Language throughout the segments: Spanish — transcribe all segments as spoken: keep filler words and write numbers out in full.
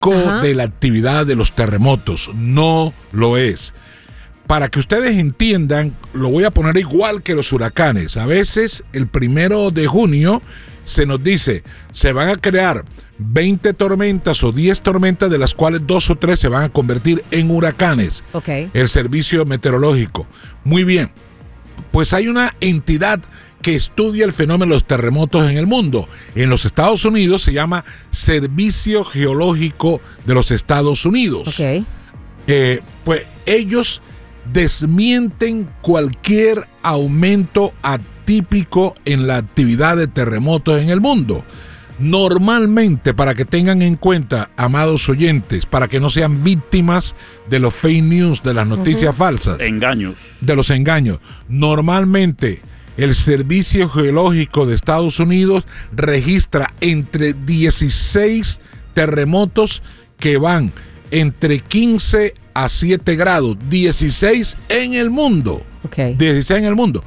Ajá. de la actividad de los terremotos. No lo es. Para que ustedes entiendan, lo voy a poner igual que los huracanes. A veces, el primero de junio, se nos dice, se van a crear veinte tormentas o diez tormentas, de las cuales dos o tres se van a convertir en huracanes. Okay. El servicio meteorológico. Muy bien. Pues hay una entidad que estudia el fenómeno de los terremotos en el mundo. En los Estados Unidos se llama Servicio Geológico de los Estados Unidos. Okay. Eh, pues ellos desmienten cualquier aumento atípico en la actividad de terremotos en el mundo. Normalmente, para que tengan en cuenta, amados oyentes, para que no sean víctimas de los fake news, de las noticias uh-huh. falsas, engaños, de los engaños, normalmente el Servicio Geológico de Estados Unidos registra entre dieciséis terremotos que van entre quince a siete grados, dieciséis en el mundo, okay. dieciséis en el mundo,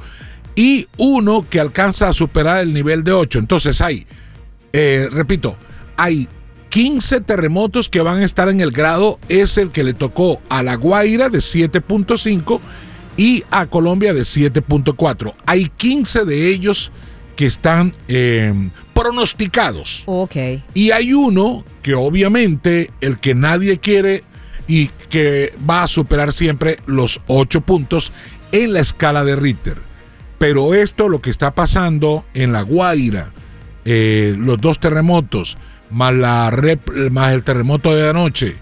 y uno que alcanza a superar el nivel de ocho. Entonces hay, eh, repito, hay quince terremotos que van a estar en el grado, es el que le tocó a La Guaira de siete punto cinco y a Colombia de siete punto cuatro. Hay quince de ellos que están eh, pronosticados. Okay. Y hay uno que obviamente el que nadie quiere y que va a superar siempre los ocho puntos en la escala de Richter. Pero esto, lo que está pasando en La Guaira, eh, los dos terremotos, más, la rep, más el terremoto de anoche,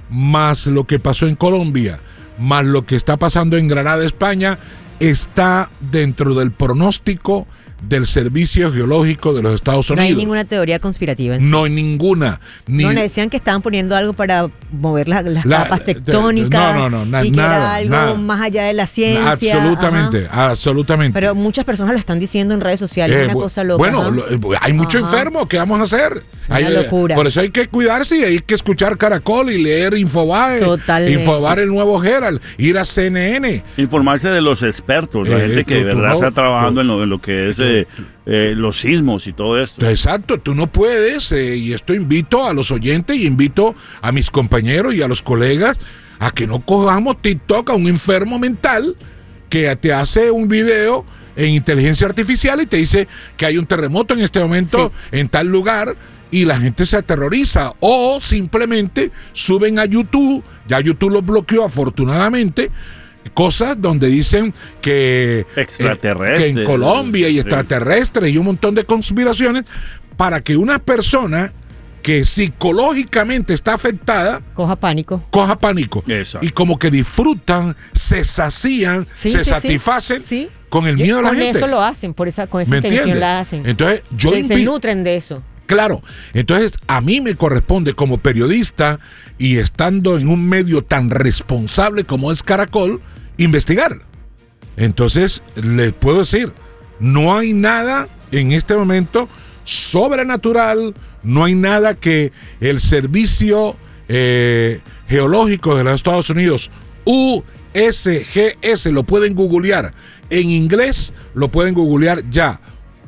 más lo que pasó en Colombia, más lo que está pasando en Granada, España, está dentro del pronóstico del Servicio Geológico de los Estados Unidos. No hay ninguna teoría conspirativa en sí. No hay ninguna. Ni... No, le decían que estaban poniendo algo para mover la, las la, capas tectónicas. No, no, no, na, y que nada, era algo nada. más allá de la ciencia. Absolutamente, ajá. absolutamente. Pero muchas personas lo están diciendo en redes sociales, eh, una bu- cosa loca. Bueno, lo, hay mucho ajá. enfermo, ¿qué vamos a hacer? Una hay, locura. Por eso hay que cuidarse y hay que escuchar Caracol y leer Infobae. Totalmente. Infobae, el Nuevo Herald, ir a C N N. Informarse de los expertos, la eh, gente que tú, de verdad no, está trabajando tú, en, lo, en lo que es... Eh, Eh, los sismos y todo esto. Exacto, tú no puedes, eh, y esto invito a los oyentes y invito a mis compañeros y a los colegas a que no cojamos TikTok a un enfermo mental que te hace un video en inteligencia artificial y te dice que hay un terremoto en este momento sí. en tal lugar y la gente se aterroriza, o simplemente suben a YouTube, ya YouTube los bloqueó afortunadamente, cosas donde dicen que, extraterrestres, eh, que en Colombia y extraterrestres y un montón de conspiraciones, para que una persona que psicológicamente está afectada coja pánico coja pánico Exacto. y como que disfrutan, se sacían, sí, se sí, satisfacen sí. con el miedo de la con gente. Con eso lo hacen, por esa, con esa intención entiendes? la hacen. Entonces yo se, invi- se nutren de eso. Claro, entonces a mí me corresponde como periodista y estando en un medio tan responsable como es Caracol, investigar. Entonces les puedo decir, no hay nada en este momento sobrenatural, no hay nada que el Servicio eh, Geológico de los Estados Unidos, U S G S, lo pueden googlear, en inglés lo pueden googlear ya,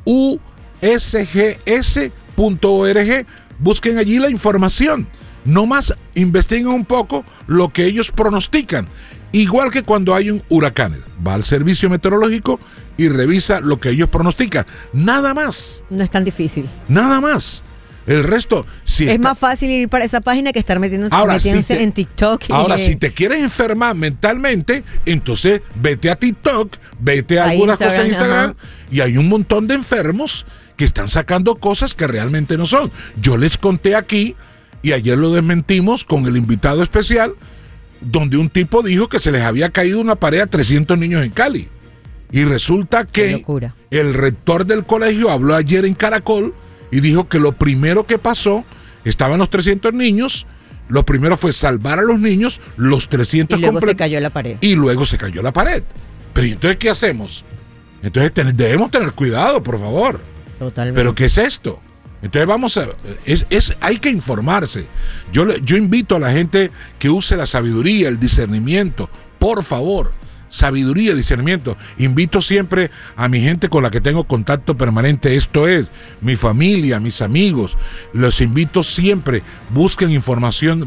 U S G S punto org, busquen allí la información, no más investiguen un poco lo que ellos pronostican, igual que cuando hay un huracán, va al servicio meteorológico y revisa lo que ellos pronostican, nada más. No es tan difícil. Nada más. El resto, si es está... más fácil ir para esa página que estar metiendo, ahora, metiéndose si te... en TikTok. Y... Ahora, si te quieres enfermar mentalmente, entonces vete a TikTok, vete a Ahí algunas Instagram, cosas en Instagram, ajá. y hay un montón de enfermos que están sacando cosas que realmente no son. Yo les conté aquí, y ayer lo desmentimos con el invitado especial, donde un tipo dijo que se les había caído una pared a trescientos niños en Cali. Y resulta que el rector del colegio habló ayer en Caracol y dijo que lo primero que pasó, estaban los trescientos niños, lo primero fue salvar a los niños, los trescientos y luego complet- se cayó la pared. Y luego se cayó la pared. Pero entonces, ¿qué hacemos? Entonces ten- debemos tener cuidado, por favor. Totalmente. ¿Pero qué es esto? Entonces vamos a... Es, es, hay que informarse. Yo, yo invito a la gente que use la sabiduría, el discernimiento. Por favor, sabiduría, discernimiento. Invito siempre a mi gente con la que tengo contacto permanente, esto es, mi familia, mis amigos, los invito siempre, busquen información